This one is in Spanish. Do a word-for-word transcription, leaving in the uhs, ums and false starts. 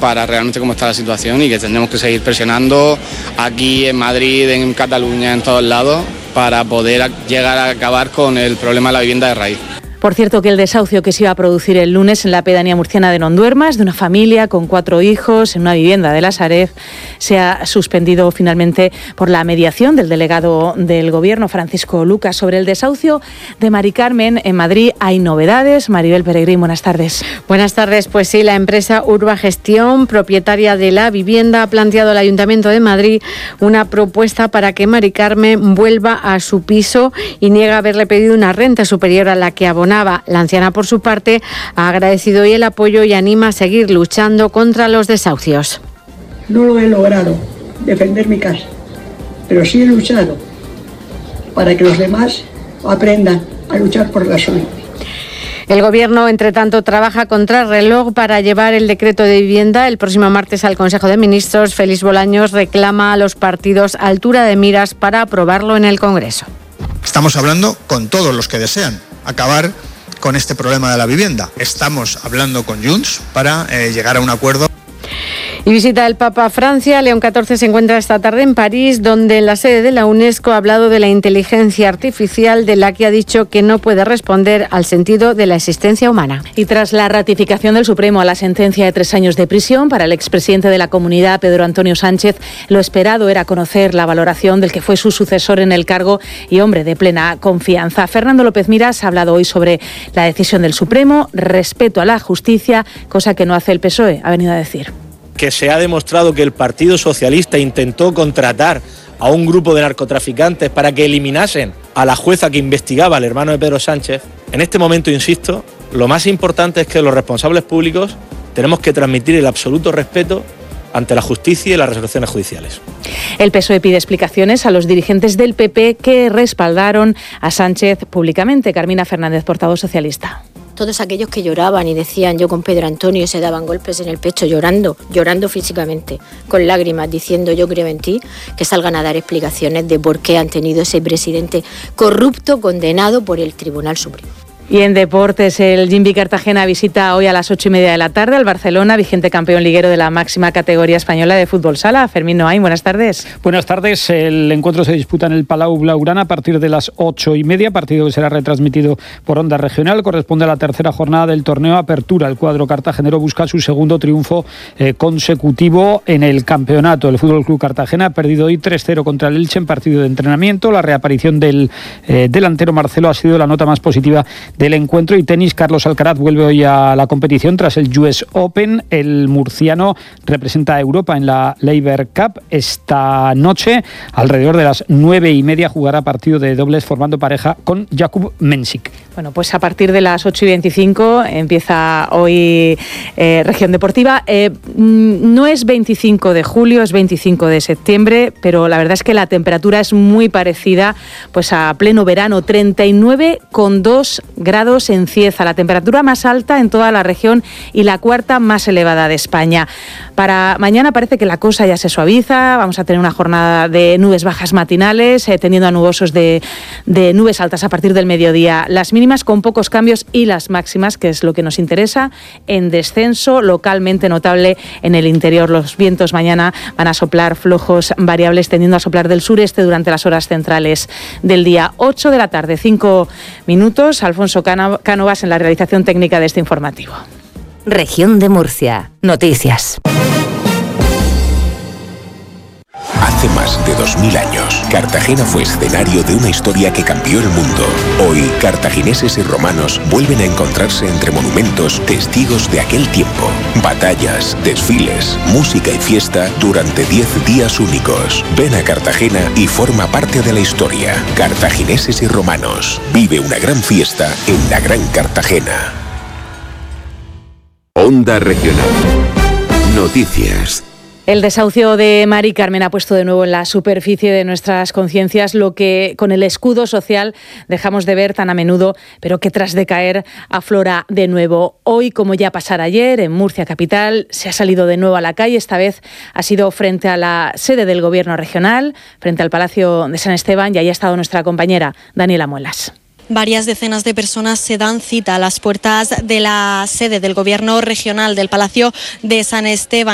para realmente cómo está la situación y que tendremos que seguir presionando aquí en Madrid, en Cataluña, en todos lados, para poder llegar a acabar con el problema de la vivienda de raíz. Por cierto, que el desahucio que se iba a producir el lunes en la pedanía murciana de Nonduermas, de una familia con cuatro hijos en una vivienda de la Sareb, se ha suspendido finalmente por la mediación del delegado del Gobierno, Francisco Lucas. Sobre el desahucio de Mari Carmen en Madrid hay novedades. Maribel Peregrín, buenas tardes. Buenas tardes. Pues sí, la empresa Urbagestión, propietaria de la vivienda, ha planteado al Ayuntamiento de Madrid una propuesta para que Mari Carmen vuelva a su piso y niega haberle pedido una renta superior a la que abonaba. La anciana, por su parte, ha agradecido hoy el apoyo y anima a seguir luchando contra los desahucios. No lo he logrado, defender mi casa, pero sí he luchado para que los demás aprendan a luchar por la suya. El Gobierno, entre tanto, trabaja contra reloj para llevar el decreto de vivienda el próximo martes al Consejo de Ministros. Félix Bolaños reclama a los partidos altura de miras para aprobarlo en el Congreso. Estamos hablando con todos los que desean acabar con este problema de la vivienda. Estamos hablando con Junts para eh, llegar a un acuerdo. Y visita el Papa a Francia. León catorce se encuentra esta tarde en París, donde en la sede de la UNESCO ha hablado de la inteligencia artificial, de la que ha dicho que no puede responder al sentido de la existencia humana. Y tras la ratificación del Supremo a la sentencia de tres años de prisión para el expresidente de la Comunidad, Pedro Antonio Sánchez, lo esperado era conocer la valoración del que fue su sucesor en el cargo y hombre de plena confianza. Fernando López Miras ha hablado hoy sobre la decisión del Supremo, respeto a la justicia, cosa que no hace el P S O E, ha venido a decir. Que se ha demostrado que el Partido Socialista intentó contratar a un grupo de narcotraficantes para que eliminasen a la jueza que investigaba al hermano de Pedro Sánchez. En este momento, insisto, lo más importante es que los responsables públicos tenemos que transmitir el absoluto respeto ante la justicia y las resoluciones judiciales. El P S O E pide explicaciones a los dirigentes del P P que respaldaron a Sánchez públicamente. Carmina Fernández, portavoz socialista. Todos aquellos que lloraban y decían yo con Pedro Antonio, se daban golpes en el pecho llorando, llorando físicamente, con lágrimas, diciendo yo creo en ti, que salgan a dar explicaciones de por qué han tenido ese presidente corrupto condenado por el Tribunal Supremo. Y en deportes, el Jimby Cartagena visita hoy a las ocho y media de la tarde al Barcelona, vigente campeón liguero de la máxima categoría española de fútbol sala. Fermín Noain, buenas tardes. Buenas tardes. El encuentro se disputa en el Palau Blaugrana a partir de las ocho y media, partido que será retransmitido por Onda Regional. Corresponde a la tercera jornada del torneo Apertura. El cuadro cartagenero busca su segundo triunfo eh, consecutivo en el campeonato. El Fútbol Club Cartagena ha perdido hoy tres cero contra el Elche en partido de entrenamiento. La reaparición del eh, delantero Marcelo ha sido la nota más positiva del encuentro. Y tenis, Carlos Alcaraz vuelve hoy a la competición tras el U S Open. El murciano representa a Europa en la Laver Cup. Esta noche, alrededor de las nueve y media, jugará partido de dobles formando pareja con Jakub Mensik. Bueno, pues a partir de las ocho y veinticinco empieza hoy eh, Región Deportiva. Eh, no es veinticinco de julio, es veinticinco de septiembre, pero la verdad es que la temperatura es muy parecida pues a pleno verano, treinta y nueve coma dos grados en Cieza, la temperatura más alta en toda la región y la cuarta más elevada de España. Para mañana parece que la cosa ya se suaviza, vamos a tener una jornada de nubes bajas matinales, eh, tendiendo a nubosos de, de nubes altas a partir del mediodía. Las mínimas con pocos cambios y las máximas, que es lo que nos interesa, en descenso localmente notable en el interior. Los vientos mañana van a soplar flojos variables, tendiendo a soplar del sureste durante las horas centrales del día. ocho de la tarde, cinco minutos. Alfonso Cánovas en la realización técnica de este informativo. Región de Murcia. Noticias. Hace más de dos mil años, Cartagena fue escenario de una historia que cambió el mundo. Hoy, cartagineses y romanos vuelven a encontrarse entre monumentos, testigos de aquel tiempo. Batallas, desfiles, música y fiesta durante diez días únicos. Ven a Cartagena y forma parte de la historia. Cartagineses y romanos. Vive una gran fiesta en la Gran Cartagena. Onda Regional. Noticias. El desahucio de Mari Carmen ha puesto de nuevo en la superficie de nuestras conciencias lo que con el escudo social dejamos de ver tan a menudo, pero que tras decaer aflora de nuevo. Hoy, como ya pasara ayer, en Murcia capital, se ha salido de nuevo a la calle. Esta vez ha sido frente a la sede del Gobierno regional, frente al Palacio de San Esteban, y ahí ha estado nuestra compañera Daniela Muelas. Varias decenas de personas se dan cita a las puertas de la sede del Gobierno regional del Palacio de San Esteban.